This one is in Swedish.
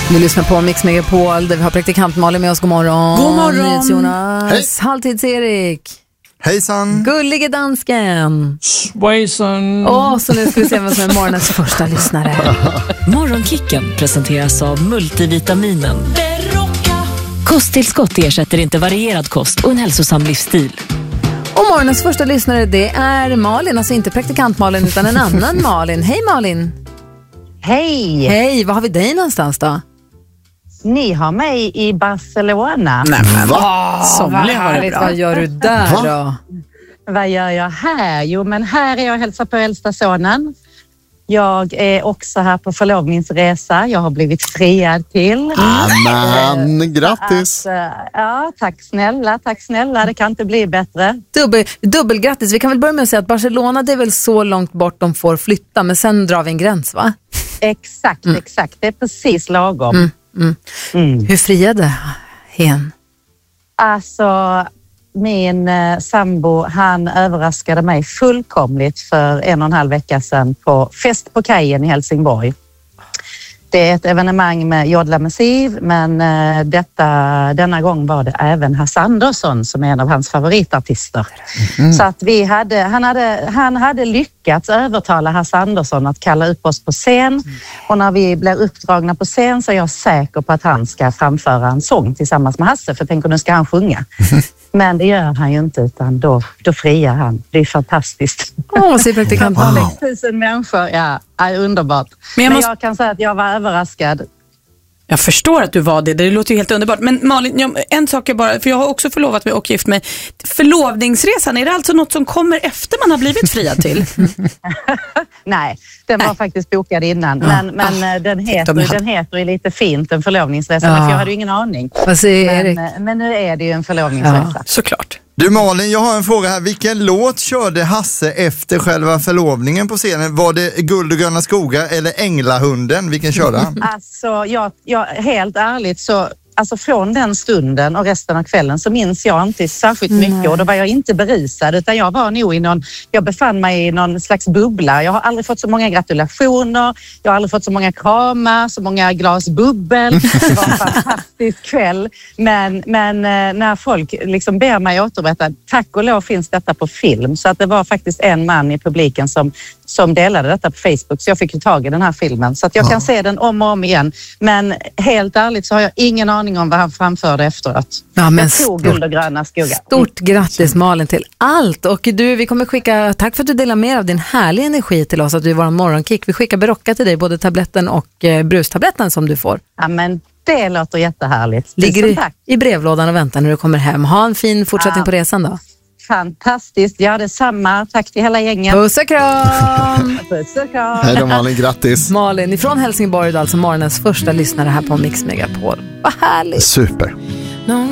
Vi lyssnar på Mix Megapol där vi har praktikant Malin med oss. God morgon. God morgon. Jonas. Hej. Halvtids-Erik. Hejsan. Gullige dansken. Svejsen. Så nu ska vi se vem som är morgonens första lyssnare. Morgonkicken presenteras av multivitaminen. Kosttillskott ersätter inte varierad kost och en hälsosam livsstil. Och morgonens första lyssnare, det är Malin. Alltså inte praktikant Malin utan en annan Malin. Hej Malin. Hej! Hej, var har vi dig någonstans då? Ni har mig i Barcelona. Nej, men Vad härligt, vad gör du där då? Vad gör jag här? Jo, men här är jag och hälsar på äldsta sonen. Jag är också här på förlovningsresa. Jag har blivit friad till. Amen, grattis. Ja, tack snälla. Det kan inte bli bättre. Dubbelgrattis. Vi kan väl börja med att säga att Barcelona, det är väl så långt bort de får flytta, men sen drar vi en gräns, va? Exakt. Det är precis lagom. Hur friade hen? Alltså, min sambo, han överraskade mig fullkomligt för 1,5 vecka sedan på Fest på kajen i Helsingborg. Det är ett evenemang med Jodla Massiv, men denna gång var det även Hasse Andersson som är en av hans favoritartister. Så att han hade lyckats övertala Hasse Andersson att kalla upp oss på scen. Och när vi blir uppdragna på scen så är jag säker på att han ska framföra en sång tillsammans med Hasse, för tänk, nu ska han sjunga. Men det gör han ju inte, utan då friar han. Det är fantastiskt. Så är praktikant Malin. 1000 människor, ja, är underbart. Men jag kan säga att jag var överraskad. Jag förstår att du var det. Det låter ju helt underbart. Men Malin, en sak är bara, för jag har också förlovat mig och gift mig. Förlovningsresan, är det alltså något som kommer efter man har blivit friad till? Nej, den var faktiskt bokad innan. Men den heter ju lite fint en förlovningsresa. För jag hade ju ingen aning. Vad säger Erik? Men nu är det ju en förlovningsresa. Såklart. Du Malin, jag har en fråga här. Vilken låt körde Hasse efter själva förlovningen på scenen? Var det Guld och gröna skogar eller Änglahunden? Vilken körde han? Alltså, jag helt ärligt så... Alltså från den stunden och resten av kvällen så minns jag inte särskilt mycket, och då var jag inte berusad, utan jag var nog jag befann mig i någon slags bubbla. Jag har aldrig fått så många gratulationer, jag har aldrig fått så många kramar, så många glas bubbel. Det var en fantastisk kväll. Men när folk liksom ber mig återberätta, tack och lov finns detta på film, så att det var faktiskt en man i publiken som delade detta på Facebook, så jag fick ju tag i den här filmen. Så att jag kan se den om och om igen. Men helt ärligt så har jag ingen aning om vad han framförde efteråt. Ja, men jag tog Guld och gröna skogar. Stort grattis Malin till allt. Och du, vi kommer skicka, tack för att du delar med av din härliga energi till oss, att du är vår morgonkick. Vi skickar Berocka till dig, både tabletten och brustabletten som du får. Ja, men det låter jättehärligt. Ligger i brevlådan och väntar när du kommer hem. Ha en fin fortsättning på resan då. Fantastiskt, ja detsamma. Tack till hela gängen. Puss och kram! Puss och kram! Hej då Malin, grattis. Malin ifrån Helsingborg, alltså morgonens första lyssnare här på Mix Megapol. Vad härligt! Super.